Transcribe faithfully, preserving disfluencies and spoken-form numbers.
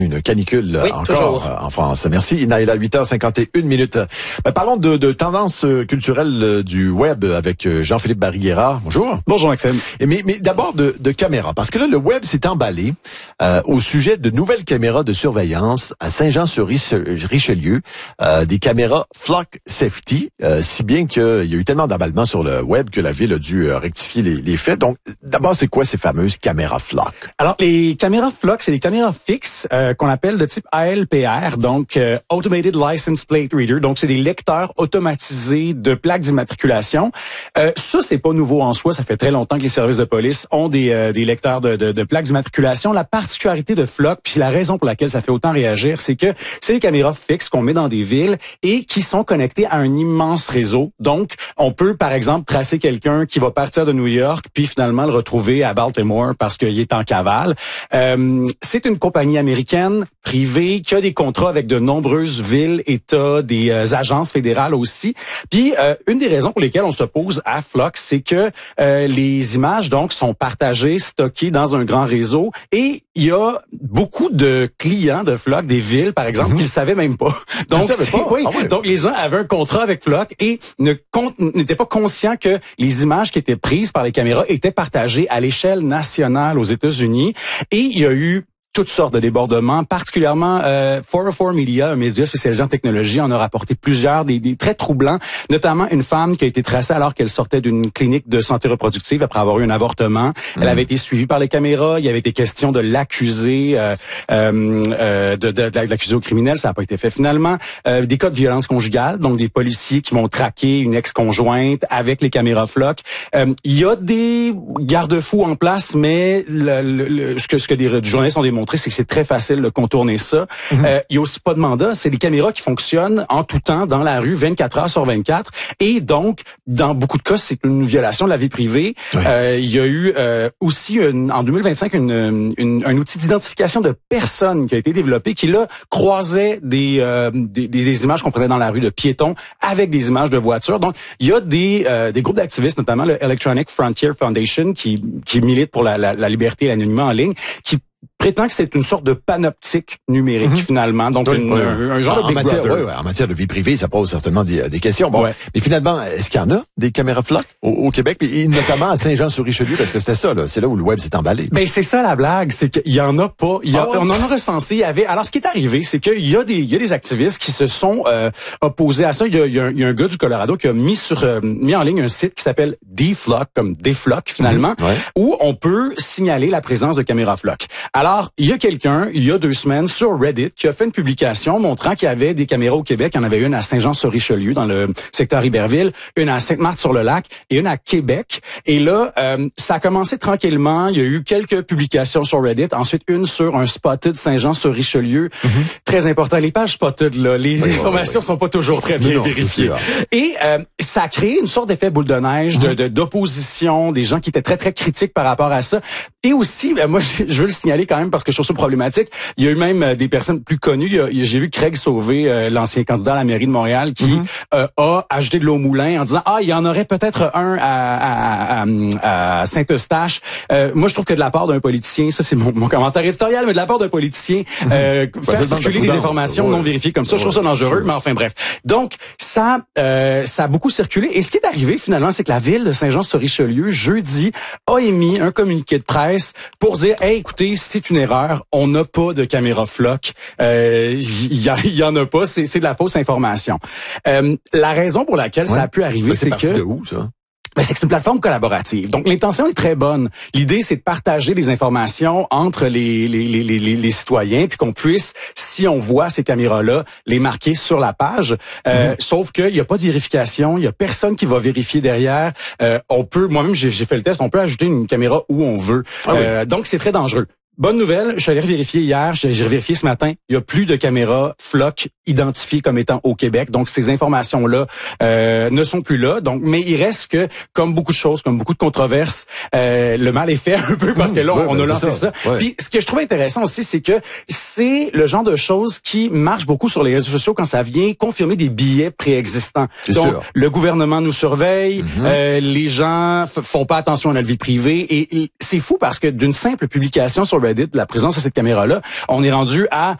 Une canicule oui, encore toujours. en France. Merci Inaïla, huit heures cinquante et une minutes. Ben, parlons de, de tendances culturelles du web avec Jean-Philippe Barry-Guerrard. Bonjour. Bonjour Maxime. Et mais, mais d'abord de, de caméras, parce que là le web s'est emballé euh, au sujet de nouvelles caméras de surveillance à Saint-Jean-sur-Richelieu, euh, des caméras Flock Safety, euh, si bien qu'il y a eu tellement d'emballement sur le web que la ville a dû euh, rectifier les, les faits. Donc d'abord, c'est quoi ces fameuses caméras Flock? Alors les caméras Flock, c'est des caméras fixes euh, qu'on appelle de type A L P R, donc euh, Automated License Plate Reader. Donc c'est des lecteurs automatisés de plaques d'immatriculation. Euh, ça c'est pas nouveau en soi, ça fait très longtemps que les services de police ont des, euh, des lecteurs de, de, de plaques d'immatriculation. La particularité de Flock, puis la raison pour laquelle ça fait autant réagir, c'est que c'est des caméras fixes qu'on met dans des villes et qui sont connectées à un immense réseau. Donc on peut par exemple tracer quelqu'un qui va partir de New York puis finalement le retrouver à Baltimore parce qu'il est en cavale. Euh, c'est une compagnie américaine privée qui a des contrats avec de nombreuses villes, États, des euh, agences fédérales aussi. Puis euh, une des raisons pour lesquelles on s'oppose à Flock, c'est que euh, les images donc sont partagées, stockées dans un grand réseau, et il y a beaucoup de clients de Flock, des villes par exemple, mm-hmm. qui le savaient même pas. Donc pas. Oui, ah ouais. donc les gens avaient un contrat avec Flock et ne n'étaient pas conscients que les images qui étaient prises par les caméras étaient partagées à l'échelle nationale aux États-Unis. Et il y a eu toutes sortes de débordements, particulièrement euh, quatre oh quatre Media, un média spécialisé en technologie, en a rapporté plusieurs, des, des très troublants, notamment une femme qui a été tracée alors qu'elle sortait d'une clinique de santé reproductive après avoir eu un avortement. Mmh. Elle avait été suivie par les caméras, il y avait été question de l'accuser, euh, euh, euh, de, de, de l'accuser au criminel, ça n'a pas été fait finalement. Euh, des cas de violence conjugale, donc des policiers qui vont traquer une ex-conjointe avec les caméras Flock. Euh, il y a des garde-fous en place, mais le, le, le, ce que, ce que des journalistes ont démontré, c'est que c'est très facile de contourner ça. Mm-hmm. Euh, il y a aussi pas de mandat. C'est des caméras qui fonctionnent en tout temps dans la rue, vingt-quatre heures sur vingt-quatre. Et donc, dans beaucoup de cas, c'est une violation de la vie privée. Oui. Euh, il y a eu euh, aussi, une, en deux mille vingt-cinq, une, une, un outil d'identification de personnes qui a été développé qui, là, croisait des, euh, des, des images qu'on prenait dans la rue de piétons avec des images de voitures. Donc, il y a des, euh, des groupes d'activistes, notamment le Electronic Frontier Foundation, qui, qui milite pour la, la, la liberté et l'anonymat en ligne, qui prétend que c'est une sorte de panoptique numérique, mm-hmm. finalement. Donc, oui, une, oui. Un, un genre en, de Big matière, Brother. Oui, oui, en matière de vie privée, ça pose certainement des, des questions. Bon, ouais. Mais finalement, est-ce qu'il y en a des caméras Flock au, au Québec, et notamment à Saint-Jean-sur-Richelieu, parce que c'était ça, là, c'est là où le web s'est emballé. Ben c'est ça la blague, c'est qu'il y en a pas. Il y a, ah ouais. On en a recensé. Il y avait. Alors, ce qui est arrivé, c'est qu'il y a des, il y a des activistes qui se sont euh, opposés à ça. Il y a, il y a, un, il y a un gars du Colorado qui a mis sur, euh, mis en ligne un site qui s'appelle D-Flock, comme D-Flock finalement, mmh, ouais. où on peut signaler la présence de caméras Flock. Alors, il y a quelqu'un, il y a deux semaines, sur Reddit, qui a fait une publication montrant qu'il y avait des caméras au Québec. Il y en avait une à Saint-Jean-sur-Richelieu, dans le secteur Iberville, une à Sainte-Marthe-sur-le-Lac et une à Québec. Et là, euh, ça a commencé tranquillement. Il y a eu quelques publications sur Reddit. Ensuite, une sur un spotted Saint-Jean-sur-Richelieu. Mm-hmm. Très important. Les pages spotted, là, les oui, informations oui, oui. sont pas toujours très bien non, vérifiées. Et euh, ça a créé une sorte d'effet boule de neige, mm-hmm. de, de, d'opposition, des gens qui étaient très, très critiques par rapport à ça. Et aussi, ben, moi, je veux le signaler quand même parce que je trouve ça problématique. Il y a eu même euh, des personnes plus connues. Il y a, il y a, j'ai vu Craig Sauvé, euh, l'ancien candidat à la mairie de Montréal, qui mm-hmm. euh, a ajouté de l'eau au moulin en disant « Ah, il y en aurait peut-être un à, à, à, à Saint-Eustache. Euh, » Moi, je trouve que de la part d'un politicien, ça c'est mon, mon commentaire éditorial, mais de la part d'un politicien, euh, mm-hmm. faire circuler des informations ouais. non vérifiées comme ça, ouais. je trouve ça dangereux, ouais. mais enfin bref. Donc, ça, euh, ça a beaucoup circulé. Et ce qui est arrivé finalement, c'est que la ville de Saint-Jean-sur-Richelieu, jeudi, a émis un communiqué de presse pour dire « Hey, écoutez, c'est une erreur, on n'a pas de caméra Flock, il euh, y, y, y en a pas, c'est, c'est de la fausse information. Euh, » La raison pour laquelle ouais. ça a pu arriver, c'est, c'est, c'est que... de où, ça? Ben, c'est que c'est une plateforme collaborative. Donc, l'intention est très bonne. L'idée, c'est de partager des informations entre les, les, les, les, les citoyens, puis qu'on puisse, si on voit ces caméras-là, les marquer sur la page. Euh, mm-hmm. Sauf qu'il n'y a pas de vérification, il y a personne qui va vérifier derrière. Euh, on peut, moi-même, j'ai, j'ai fait le test, on peut ajouter une caméra où on veut. Ah euh, oui. Donc, c'est très dangereux. Bonne nouvelle, je suis allé vérifier hier, j'ai, j'ai vérifié ce matin, il y a plus de caméras Flock identifiées comme étant au Québec. Donc, ces informations-là euh, ne sont plus là. Donc, mais il reste que, comme beaucoup de choses, comme beaucoup de controverses, euh, le mal est fait un peu parce que là, ouais, on ben a lancé ça. ça. Ouais. Puis, ce que je trouve intéressant aussi, c'est que c'est le genre de choses qui marche beaucoup sur les réseaux sociaux quand ça vient confirmer des billets préexistants. C'est Donc, sûr. Le gouvernement nous surveille, mm-hmm. euh, les gens f- font pas attention à notre vie privée. Et, et c'est fou parce que d'une simple publication sur Reddit, Reddit la présence de cette caméra-là. On est rendu à